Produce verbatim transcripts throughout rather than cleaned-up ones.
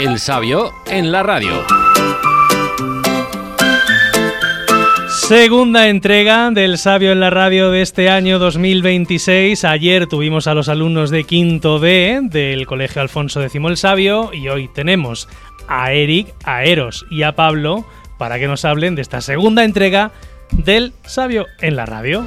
El Sabio en la radio. Segunda entrega del Sabio en la radio de este año dos mil veintiséis. Ayer tuvimos a los alumnos de quinto B del Colegio Alfonso X el Sabio y hoy tenemos a Eric, a Eros y a Pablo para que nos hablen de esta segunda entrega del Sabio en la radio.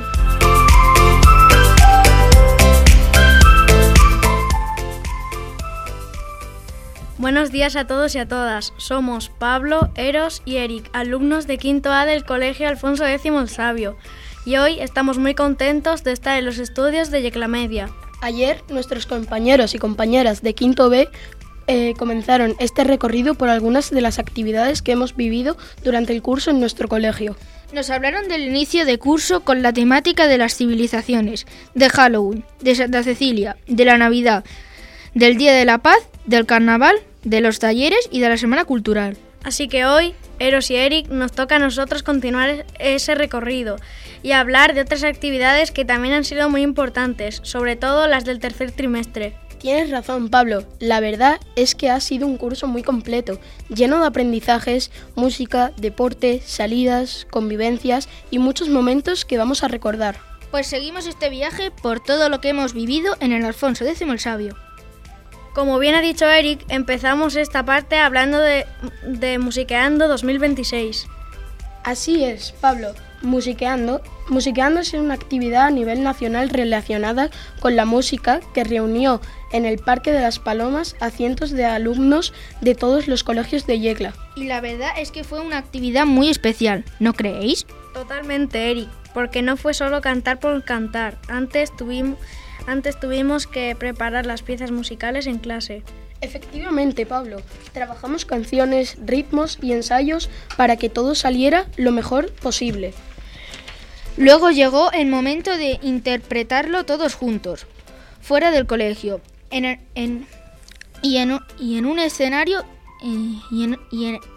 Buenos días a todos y a todas. Somos Pablo, Eros y Eric, alumnos de quinto A del Colegio Alfonso X el Sabio. Y hoy estamos muy contentos de estar en los estudios de Yecla Media. Ayer nuestros compañeros y compañeras de quinto B eh, comenzaron este recorrido por algunas de las actividades que hemos vivido durante el curso en nuestro colegio. Nos hablaron del inicio de curso con la temática de las civilizaciones, de Halloween, de Santa Cecilia, de la Navidad, del Día de la Paz, del Carnaval, de los talleres y de la Semana Cultural. Así que hoy, Eros y Eric, nos toca a nosotros continuar ese recorrido y hablar de otras actividades que también han sido muy importantes, sobre todo las del tercer trimestre. Tienes razón, Pablo. La verdad es que ha sido un curso muy completo, lleno de aprendizajes, música, deporte, salidas, convivencias y muchos momentos que vamos a recordar. Pues seguimos este viaje por todo lo que hemos vivido en el Alfonso X el Sabio. Como bien ha dicho Eric, empezamos esta parte hablando de, de Musiqueando dos mil veintiséis. Así es, Pablo. Musiqueando. Musiqueando es una actividad a nivel nacional relacionada con la música que reunió en el Parque de las Palomas a cientos de alumnos de todos los colegios de Yecla. Y la verdad es que fue una actividad muy especial, ¿no creéis? Totalmente, Eric, porque no fue solo cantar por cantar. Antes tuvimos... Antes tuvimos que preparar las piezas musicales en clase. Efectivamente, Pablo. Trabajamos canciones, ritmos y ensayos para que todo saliera lo mejor posible. Luego llegó el momento de interpretarlo todos juntos, fuera del colegio, en, el, en, y, en, y en un escenario eh, y, en, y, en,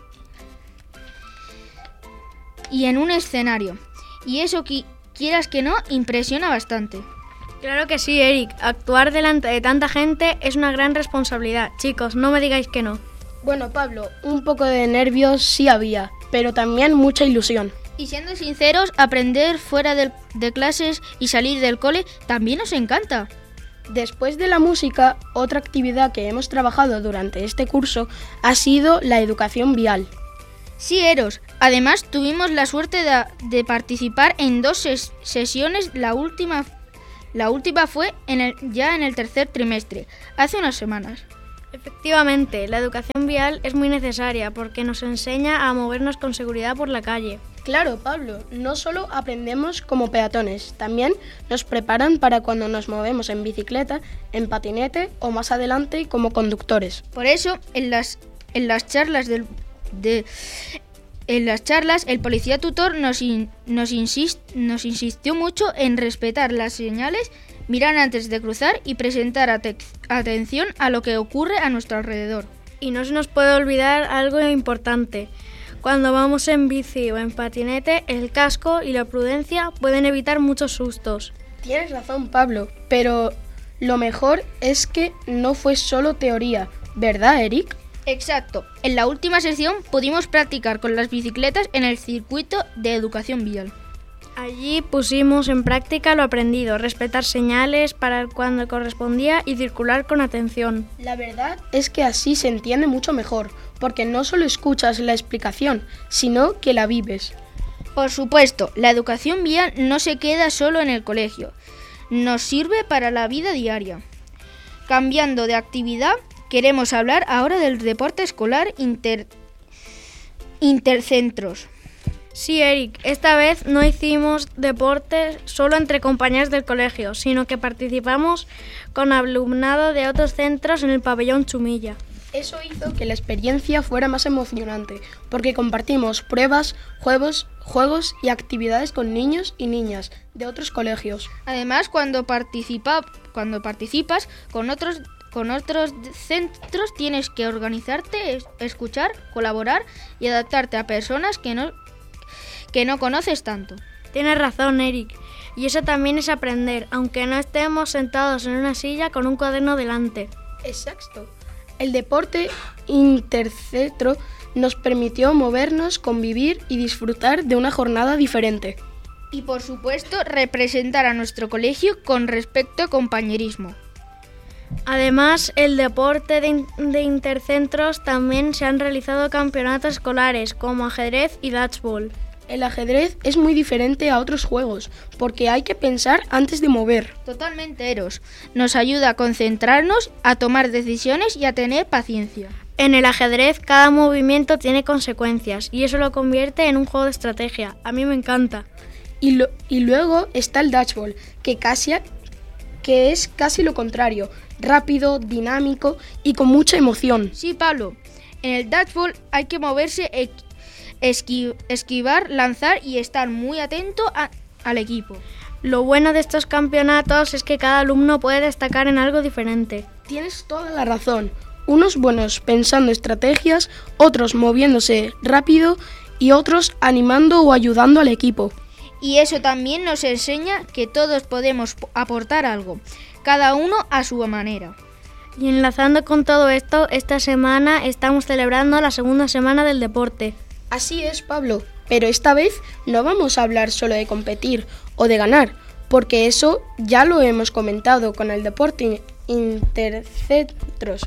y en un escenario. Y eso, qui, quieras que no, impresiona bastante. Claro que sí, Eric. Actuar delante de tanta gente es una gran responsabilidad. Chicos, no me digáis que no. Bueno, Pablo, un poco de nervios sí había, pero también mucha ilusión. Y siendo sinceros, aprender fuera de, de clases y salir del cole también nos encanta. Después de la música, otra actividad que hemos trabajado durante este curso ha sido la educación vial. Sí, Eros. Además, tuvimos la suerte de, de participar en dos ses- sesiones, la última La última fue en el, ya en el tercer trimestre, hace unas semanas. Efectivamente, la educación vial es muy necesaria porque nos enseña a movernos con seguridad por la calle. Claro, Pablo, no solo aprendemos como peatones, también nos preparan para cuando nos movemos en bicicleta, en patinete o más adelante como conductores. Por eso, en las, en las charlas del... De, En las charlas, el policía tutor nos, in, nos, insist, nos insistió mucho en respetar las señales, mirar antes de cruzar y presentar ate- atención a lo que ocurre a nuestro alrededor. Y no se nos puede olvidar algo importante. Cuando vamos en bici o en patinete, el casco y la prudencia pueden evitar muchos sustos. Tienes razón, Pablo, pero lo mejor es que no fue solo teoría, ¿verdad, Eric? Exacto. En la última sesión pudimos practicar con las bicicletas en el circuito de educación vial. Allí pusimos en práctica lo aprendido, respetar señales, parar cuando correspondía y circular con atención. La verdad es que así se entiende mucho mejor, porque no solo escuchas la explicación, sino que la vives. Por supuesto, la educación vial no se queda solo en el colegio, nos sirve para la vida diaria. Cambiando de actividad, queremos hablar ahora del deporte escolar inter... intercentros. Sí, Eric, esta vez no hicimos deporte solo entre compañeros del colegio, sino que participamos con alumnado de otros centros en el pabellón Chumilla. Eso hizo que la experiencia fuera más emocionante, porque compartimos pruebas, juegos, juegos y actividades con niños y niñas de otros colegios. Además, cuando, participa, cuando participas con otros Con otros centros tienes que organizarte, escuchar, colaborar y adaptarte a personas que no, que no conoces tanto. Tienes razón, Eric. Y eso también es aprender, aunque no estemos sentados en una silla con un cuaderno delante. Exacto. El deporte intercentro nos permitió movernos, convivir y disfrutar de una jornada diferente. Y por supuesto, representar a nuestro colegio con respecto a compañerismo. Además, el deporte de, in- de intercentros también se han realizado campeonatos escolares como ajedrez y dodgeball. El ajedrez es muy diferente a otros juegos, porque hay que pensar antes de mover. Totalmente, Eros. Nos ayuda a concentrarnos, a tomar decisiones y a tener paciencia. En el ajedrez cada movimiento tiene consecuencias y eso lo convierte en un juego de estrategia. A mí me encanta. Y, lo- y luego está el dodgeball, que, casi, que es casi lo contrario, rápido, dinámico y con mucha emoción. Sí, Pablo. En el dodgeball hay que moverse, e- esqui- esquivar, lanzar y estar muy atento a- al equipo. Lo bueno de estos campeonatos es que cada alumno puede destacar en algo diferente. Tienes toda la razón. Unos buenos pensando estrategias, otros moviéndose rápido y otros animando o ayudando al equipo. Y eso también nos enseña que todos podemos p- aportar algo, cada uno a su manera. Y enlazando con todo esto, esta semana estamos celebrando la segunda semana del deporte. Así es, Pablo, pero esta vez no vamos a hablar solo de competir o de ganar, porque eso ya lo hemos comentado con el deporte intercentros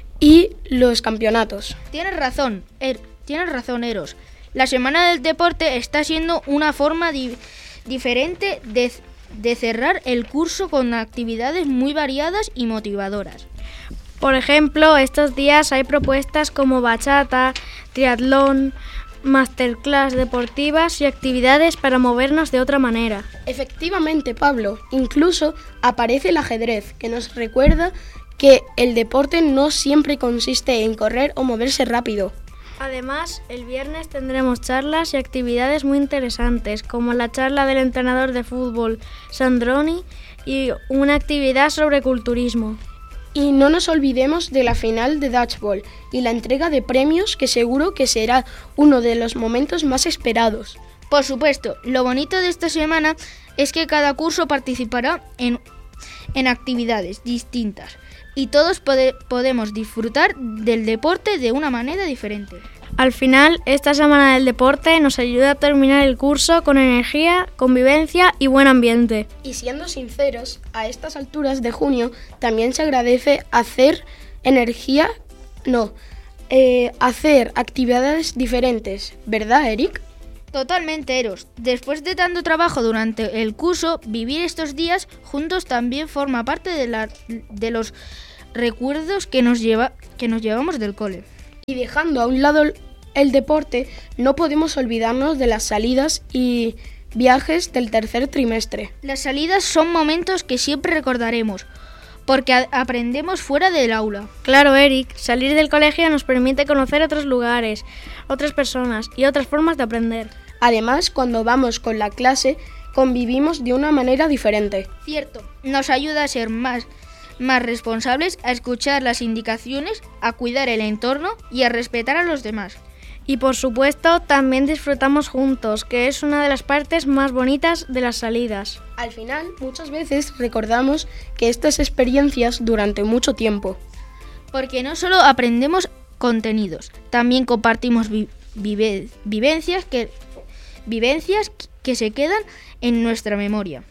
y los campeonatos. Tienes razón, er- tienes razón, Eros. La semana del deporte está siendo una forma di- diferente de, de cerrar el curso con actividades muy variadas y motivadoras. Por ejemplo, estos días hay propuestas como bachata, triatlón, masterclass deportivas y actividades para movernos de otra manera. Efectivamente, Pablo, incluso aparece el ajedrez, que nos recuerda que el deporte no siempre consiste en correr o moverse rápido. Además, el viernes tendremos charlas y actividades muy interesantes, como la charla del entrenador de fútbol Sandroni y una actividad sobre culturismo. Y no nos olvidemos de la final de dodgeball y la entrega de premios, que seguro que será uno de los momentos más esperados. Por supuesto, lo bonito de esta semana es que cada curso participará en, en actividades distintas y todos pode- podemos disfrutar del deporte de una manera diferente. Al final, esta semana del deporte nos ayuda a terminar el curso con energía, convivencia y buen ambiente. Y siendo sinceros, a estas alturas de junio también se agradece hacer energía, no, eh, hacer actividades diferentes, ¿verdad, Eric? Totalmente, Eros. Después de tanto trabajo durante el curso, vivir estos días juntos también forma parte de, la, de los recuerdos que nos, lleva, que nos llevamos del cole. Y dejando a un lado el deporte, no podemos olvidarnos de las salidas y viajes del tercer trimestre. Las salidas son momentos que siempre recordaremos, porque a- aprendemos fuera del aula. Claro, Eric, salir del colegio nos permite conocer otros lugares, otras personas y otras formas de aprender. Además, cuando vamos con la clase, convivimos de una manera diferente. Cierto, nos ayuda a ser más, más responsables, a escuchar las indicaciones, a cuidar el entorno y a respetar a los demás. Y por supuesto, también disfrutamos juntos, que es una de las partes más bonitas de las salidas. Al final, muchas veces recordamos que estas experiencias durante mucho tiempo. Porque no solo aprendemos contenidos, también compartimos vi- vive- vivencias, que, vivencias que se quedan en nuestra memoria.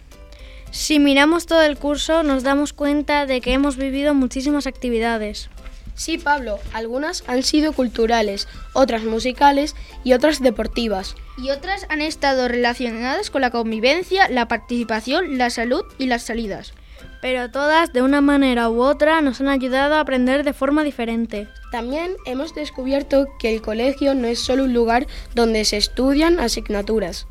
Si miramos todo el curso, nos damos cuenta de que hemos vivido muchísimas actividades. Sí, Pablo, algunas han sido culturales, otras musicales y otras deportivas. Y otras han estado relacionadas con la convivencia, la participación, la salud y las salidas. Pero todas, de una manera u otra, nos han ayudado a aprender de forma diferente. También hemos descubierto que el colegio no es solo un lugar donde se estudian asignaturas.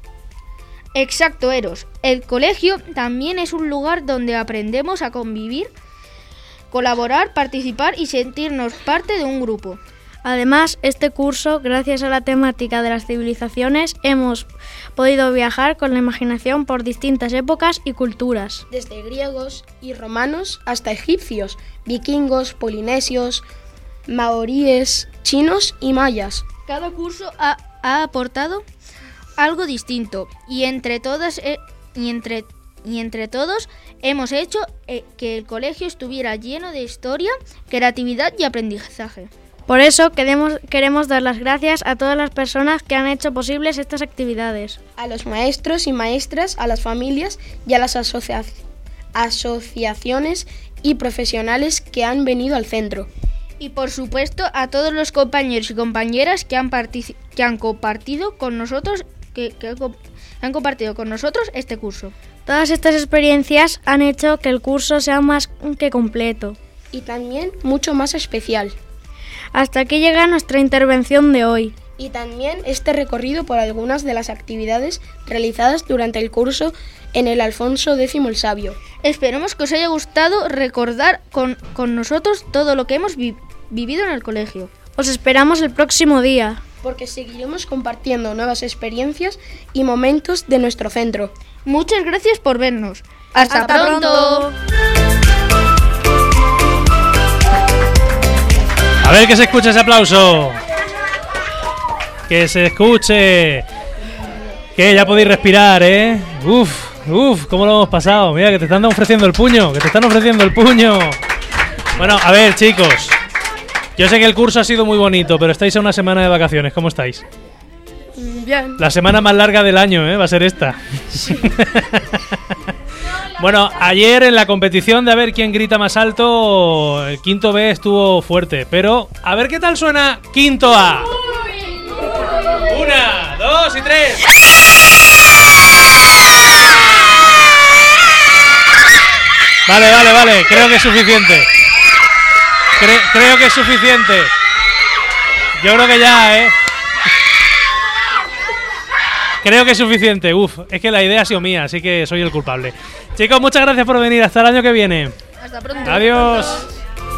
Exacto, Eros. El colegio también es un lugar donde aprendemos a convivir, colaborar, participar y sentirnos parte de un grupo. Además, este curso, gracias a la temática de las civilizaciones, hemos podido viajar con la imaginación por distintas épocas y culturas. Desde griegos y romanos hasta egipcios, vikingos, polinesios, maoríes, chinos y mayas. Cada curso ha, ha aportado algo distinto y entre todas eh, y entre y entre todos hemos hecho eh, que el colegio estuviera lleno de historia, creatividad y aprendizaje. Por eso queremos, queremos dar las gracias a todas las personas que han hecho posibles estas actividades. A los maestros y maestras, a las familias y a las asocia- asociaciones y profesionales que han venido al centro. Y por supuesto a todos los compañeros y compañeras que han, partici- que han compartido con nosotros que, que han compartido con nosotros este curso. Todas estas experiencias han hecho que el curso sea más que completo. Y también mucho más especial. Hasta aquí llega nuestra intervención de hoy. Y también este recorrido por algunas de las actividades realizadas durante el curso en el Alfonso X el Sabio. Esperemos que os haya gustado recordar con, con nosotros todo lo que hemos vi- vivido en el colegio. Os esperamos el próximo día. Porque seguiremos compartiendo nuevas experiencias y momentos de nuestro centro. Muchas gracias por vernos. ¡Hasta, Hasta pronto! pronto! A ver que se escuche ese aplauso. Que se escuche. Que ya podéis respirar, ¿eh? Uf, uf, cómo lo hemos pasado. Mira, que te están ofreciendo el puño, que te están ofreciendo el puño. Bueno, a ver, chicos. Yo sé que el curso ha sido muy bonito, pero estáis a una semana de vacaciones. ¿Cómo estáis? Bien. La semana más larga del año, ¿eh? Va a ser esta. Bueno, ayer en la competición de a ver quién grita más alto, el quinto B estuvo fuerte, pero a ver qué tal suena quinto A. Una, dos y tres. Vale, vale, vale, creo que es suficiente. Cre- creo que es suficiente. Yo creo que ya, ¿eh? Creo que es suficiente. Uf, es que la idea ha sido mía, así que soy el culpable. Chicos, muchas gracias por venir. Hasta el año que viene. Hasta pronto. Adiós.